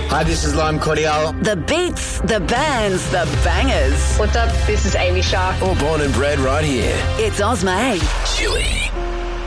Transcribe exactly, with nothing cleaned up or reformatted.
Hi, this is Lime Cordial. The beats, the bands, the bangers. What's up? This is Amy Shah. All born and bred right here. It's Ozma. Chili.